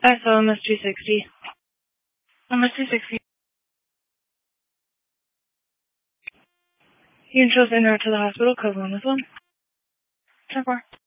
I saw MS-260. MS-260. You can show us en route to the hospital, code 1 with 1. 10-4.